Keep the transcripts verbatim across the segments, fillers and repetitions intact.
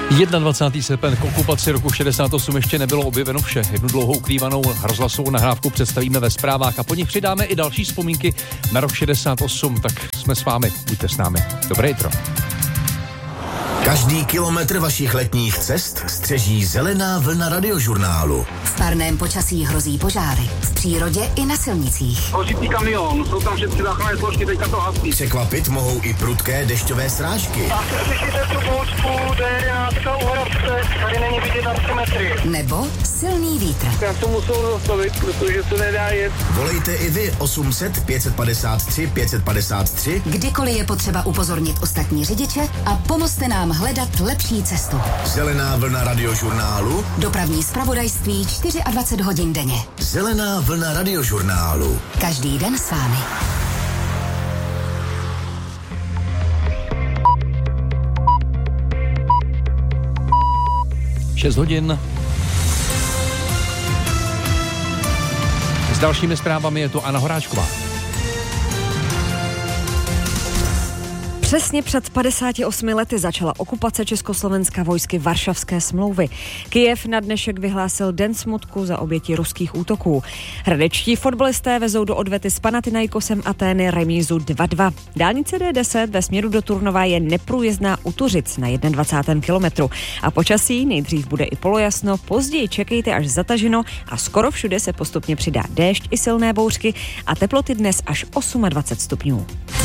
dvacátého prvního srpna k okupaci roku šedesát osm ještě nebylo objeveno vše. Jednu dlouho ukrývanou rozhlasovou nahrávku představíme ve zprávách a po nich přidáme i další vzpomínky na rok šedesát osm. Tak jsme s vámi, buďte s námi. Dobré jitro. Každý kilometr vašich letních cest střeží zelená vlna radiožurnálu. V parném počasí hrozí požáry. V přírodě i na silnicích. Hořící kamion, jsou tam všechny záchranné složky, teďka to hasí. Překvapit mohou i prudké dešťové srážky. A slyšíte tu bouřku, D jedenáct u Horavce, tady není vidět na sto metry. Nebo silný vítr. Já to musel zastavit, protože to nedá jet. Volejte i vy osm set pět set padesát tři pět set padesát tři. Kdykoliv je potřeba upozornit ostatní řidiče a pomozte nám hledat lepší cestu. Zelená vlna radiožurnálu. Dopravní zpravodajství dvacet čtyři hodin denně. Zelená vlna radiožurnálu. Každý den s vámi. šest hodin. S dalšími zprávami je tu Anna Horáčková. Přesně před padesáti osmi lety začala okupace Československa vojsky Varšavské smlouvy. Kyjev na dnešek vyhlásil den smutku za oběti ruských útoků. Hradečtí fotbalisté vezou do odvety s Panathinaikosem Atény remízu dva dva. Dálnice D deset ve směru do Turnova je neprůjezdná u Tuřic na dvacátém prvním kilometru. A počasí nejdřív bude i polojasno, později čekejte až zataženo a skoro všude se postupně přidá déšť i silné bouřky a teploty dnes až dvacet osm stupňů.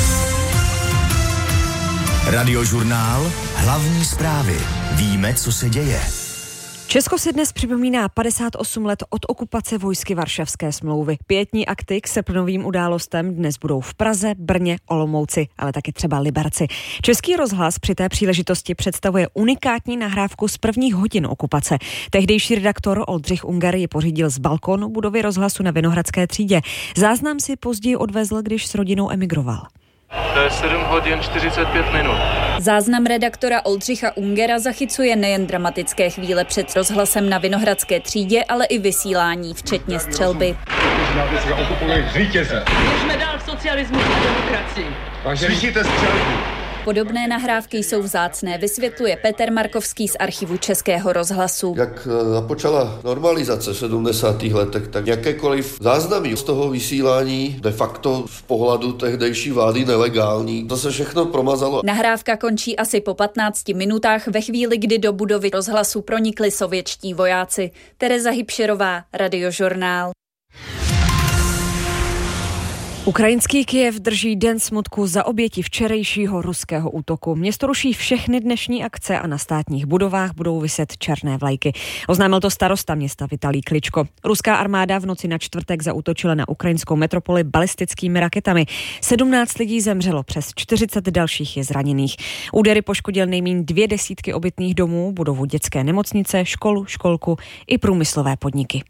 Radiožurnál, hlavní zprávy. Víme, co se děje. Česko si dnes připomíná padesát osm let od okupace vojsky Varšavské smlouvy. Pietní akty k srpnovým událostem dnes budou v Praze, Brně, Olomouci, ale taky třeba Liberci. Český rozhlas při té příležitosti představuje unikátní nahrávku z prvních hodin okupace. Tehdejší redaktor Oldřich Unger ji pořídil z balkonu budovy rozhlasu na Vinohradské třídě. Záznam si později odvezl, když s rodinou emigroval. To je sedm hodin čtyřicet pět minut. Záznam redaktora Oldřicha Ungera zachycuje nejen dramatické chvíle před rozhlasem na Vinohradské třídě, ale i vysílání, včetně střelby. Běžme dál v socialismu a demokracii. Slyšíte střelbu? Podobné nahrávky jsou vzácné, vysvětluje Petr Markovský z archivu Českého rozhlasu. Jak započala normalizace v sedmdesátých letech, tak jakékoliv záznamy z toho vysílání de facto z pohledu tehdejší vlády nelegální. To se všechno promazalo. Nahrávka končí asi po patnácti minutách ve chvíli, kdy do budovy rozhlasu pronikli sovětští vojáci. Tereza Hybšerová, Radiožurnál. Ukrajinský Kyjev drží den smutku za oběti včerejšího ruského útoku. Město ruší všechny dnešní akce a na státních budovách budou viset černé vlajky. Oznámil to starosta města Vitalij Kličko. Ruská armáda v noci na čtvrtek zaútočila na ukrajinskou metropoli balistickými raketami. sedmnáct lidí zemřelo, přes čtyřicet dalších je zraněných. Údery poškodil nejméně dvě desítky obytných domů, budovu dětské nemocnice, školu, školku i průmyslové podniky.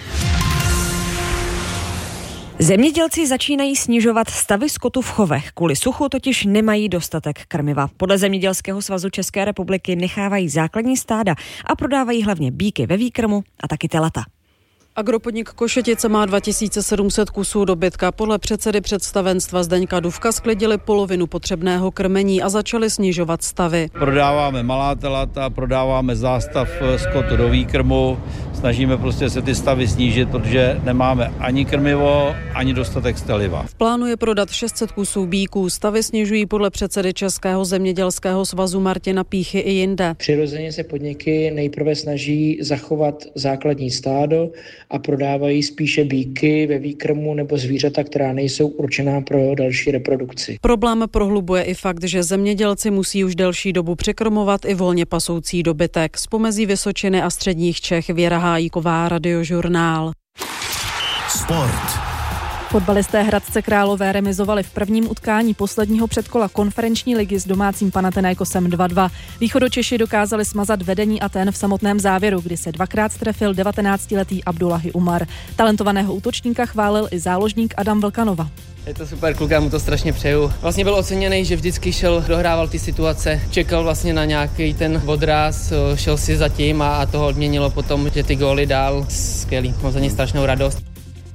Zemědělci začínají snižovat stavy skotu v chovech. Kvůli suchu totiž nemají dostatek krmiva. Podle Zemědělského svazu České republiky nechávají základní stáda a prodávají hlavně býky ve výkrmu a taky telata. Agropodnik Košetice má dva tisíce sedm set kusů dobytka. Podle předsedy představenstva Zdeňka Dufka sklidili polovinu potřebného krmení a začali snižovat stavy. Prodáváme malá telata, prodáváme zástav skotu do výkrmu, snažíme prostě se ty stavy snížit, protože nemáme ani krmivo, ani dostatek steliva. V plánu je prodat šest set kusů býků. Stavy snižují podle předsedy Českého zemědělského svazu Martina Píchy i jinde. Přirozeně se podniky nejprve snaží zachovat základní stádo a prodávají spíše býky ve výkrmu nebo zvířata, která nejsou určená pro další reprodukci. Problém prohlubuje i fakt, že zemědělci musí už delší dobu překrmovat i volně pasoucí dobytek. Z pomezí Vysočiny a středních Čech Věra Hájíková, Radiožurnál. Sport. Fotbalisté Hradce Králové remizovali v prvním utkání posledního předkola konferenční ligy s domácím Panathinaikosem dva dva. Východočeši dokázali smazat vedení Athén v samotném závěru, kdy se dvakrát trefil devatenáctiletý Abdullahi Umar. Talentovaného útočníka chválil i záložník Adam Vlkanova. Je to super kluk, já mu to strašně přeju. Vlastně byl oceněný, že vždycky šel, dohrával ty situace, čekal vlastně na nějaký ten odraz, šel si za tím a, a toho odměnilo potom, že ty góly dál. Skvělý, mám za ně strašnou radost.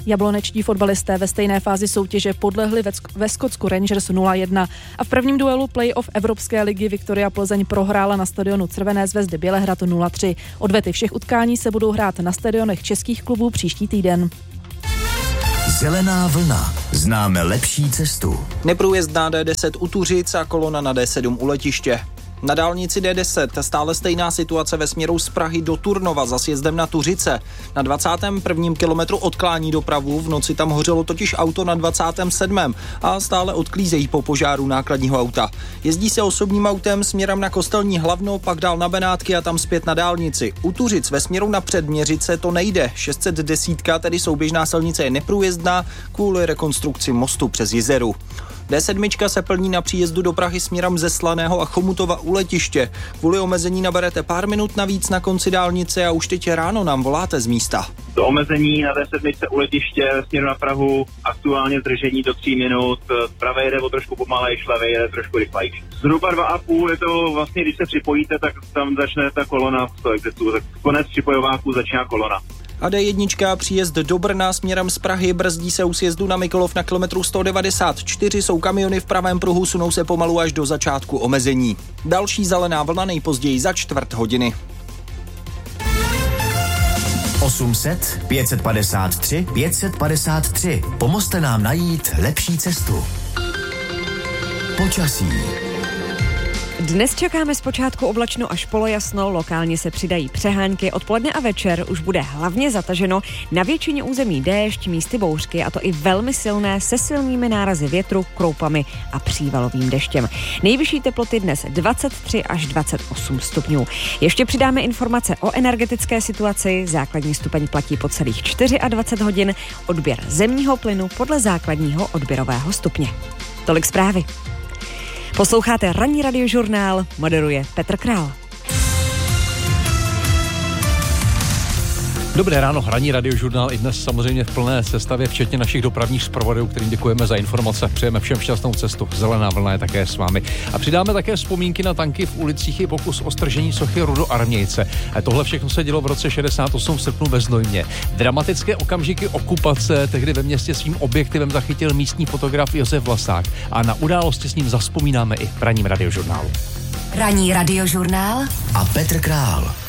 Jablonečtí fotbalisté ve stejné fázi soutěže podlehli ve, ve Skotsku Rangers nula jedna a v prvním duelu play-off Evropské ligy Viktoria Plzeň prohrála na stadionu Crvené zvezdy Bělehrad nula tři. Odvety všech utkání se budou hrát na stadionech českých klubů příští týden. Zelená vlna. Známe lepší cestu. Neprůjezdná D deset u Tuřic a kolona na D sedm u letiště. Na dálnici D deset stále stejná situace ve směru z Prahy do Turnova za sjezdem na Tuřice. Na dvacátém prvním kilometru odklání dopravu, v noci tam hořelo totiž auto na dvacátém sedmém a stále odklízejí po požáru nákladního auta. Jezdí se osobním autem směrem na Kostelní Hlavno, pak dál na Benátky a tam zpět na dálnici. U Tuřic ve směru na Předměřice to nejde. šest set deset, tedy souběžná silnice, je neprůjezdná kvůli rekonstrukci mostu přes Jizeru. D sedm se plní na příjezdu do Prahy směrem ze Slaného a Chomutova u letiště. Kvůli omezení naberete pár minut navíc na konci dálnice a už teď ráno nám voláte z místa. To omezení na D sedm u letiště směru na Prahu, aktuálně zdržení do tří minut, pravé jede o trošku pomalejš, levé jede trošku rychlejš. Zhruba dva a půl je to vlastně, když se připojíte, tak tam začne ta kolona z toho exitu, tak konec připojováků začíná kolona. A D jedna příjezd do Brna směrem z Prahy, brzdí se u sjezdu na Mikulov na kilometru sto devadesát čtyři, jsou kamiony v pravém pruhu, sunou se pomalu až do začátku omezení. Další zelená vlna nejpozději za čtvrt hodiny. osm set, pět set padesát tři, pět set padesát tři. Pomozte nám najít lepší cestu. Počasí. Dnes čekáme zpočátku oblačno až polojasno, lokálně se přidají přehánky, odpoledne a večer už bude hlavně zataženo, na většině území déšť, místy bouřky, a to i velmi silné se silnými nárazy větru, kroupami a přívalovým deštěm. Nejvyšší teploty dnes dvacet tři až dvacet osm stupňů. Ještě přidáme informace o energetické situaci, základní stupeň platí po celých dvacet čtyři hodin, odběr zemního plynu podle základního odběrového stupně. Tolik zprávy. Posloucháte Ranní radiožurnál, moderuje Petr Král. Dobré ráno, Ranní radiožurnál i dnes samozřejmě v plné sestavě, včetně našich dopravních zpravodajů, kterým děkujeme za informace. Přejeme všem šťastnou cestu. Zelená vlna je také s vámi. A přidáme také vzpomínky na tanky v ulicích i pokus o stržení sochy Rudoarmějce. A tohle všechno se dělo v roce šedesát osm v srpnu ve Znojmě. Dramatické okamžiky okupace tehdy ve městě svým objektivem zachytil místní fotograf Josef Vlasák. A na události s ním zavzpomínáme i v Ranním radiožurnálu. Ranní radiožurnál a Petr Král.